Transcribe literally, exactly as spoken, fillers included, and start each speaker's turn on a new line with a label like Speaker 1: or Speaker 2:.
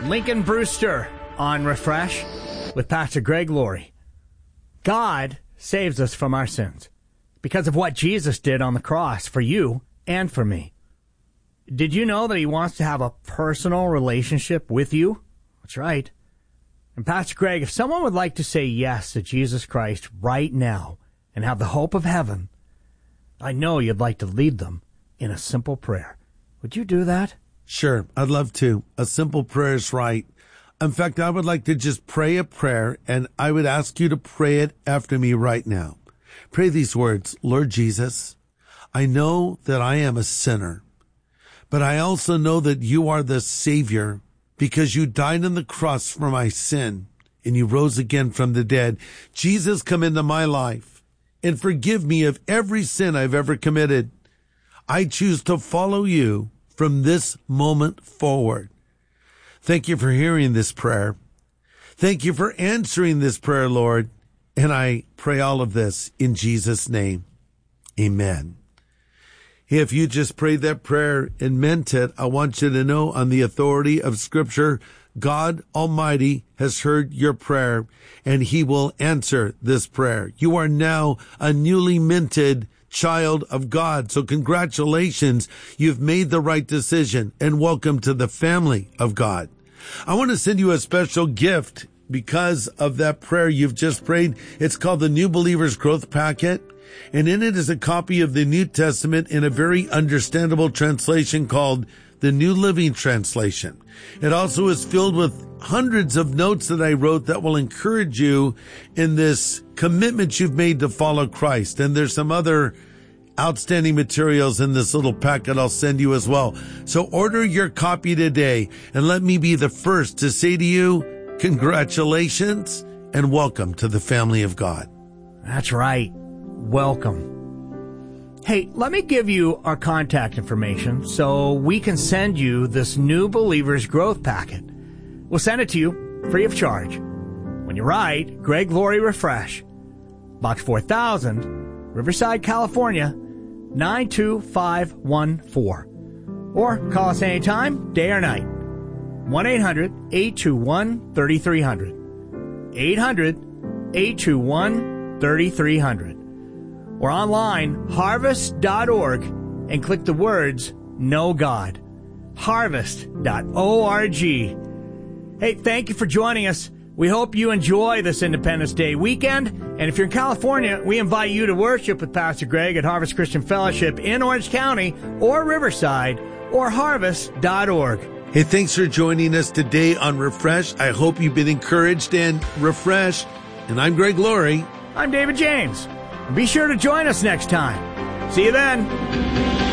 Speaker 1: Lincoln Brewster on Refresh with Pastor Greg Laurie. God saves us from our sins because of what Jesus did on the cross for you and for me. Did you know that he wants to have a personal relationship with you? That's right. And Pastor Greg, if someone would like to say yes to Jesus Christ right now and have the hope of heaven, I know you'd like to lead them in a simple prayer. Would you do that?
Speaker 2: Sure, I'd love to. A simple prayer is right. In fact, I would like to just pray a prayer, and I would ask you to pray it after me right now. Pray these words: Lord Jesus, I know that I am a sinner, but I also know that you are the Savior because you died on the cross for my sin and you rose again from the dead. Jesus, come into my life and forgive me of every sin I've ever committed. I choose to follow you from this moment forward. Thank you for hearing this prayer. Thank you for answering this prayer, Lord. And I pray all of this in Jesus' name. Amen. If you just prayed that prayer and meant it, I want you to know, on the authority of Scripture, God Almighty has heard your prayer and he will answer this prayer. You are now a newly minted child of God. So congratulations, you've made the right decision, and welcome to the family of God. I want to send you a special gift because of that prayer you've just prayed. It's called the New Believer's Growth Packet, and in it is a copy of the New Testament in a very understandable translation called the New Living Translation. It also is filled with hundreds of notes that I wrote that will encourage you in this commitment you've made to follow Christ. And there's some other outstanding materials in this little packet I'll send you as well. So order your copy today, and let me be the first to say to you, congratulations and welcome to the family of God.
Speaker 1: That's right. Welcome. Hey, let me give you our contact information so we can send you this New Believer's Growth Packet. We'll send it to you free of charge. When you write, Greg Laurie Refresh, Box four thousand, Riverside, California, nine two five one four. Or call us anytime, day or night. one eight hundred eight two one three three zero zero. eight hundred eight two one three three zero zero. Or online, harvest dot org, and click the words, Know God. harvest dot org. Hey, thank you for joining us. We hope you enjoy this Independence Day weekend. And if you're in California, we invite you to worship with Pastor Greg at Harvest Christian Fellowship in Orange County or Riverside or harvest dot org.
Speaker 2: Hey, thanks for joining us today on Refresh. I hope you've been encouraged and refreshed. And I'm Greg Laurie.
Speaker 1: I'm David James. Be sure to join us next time. See you then.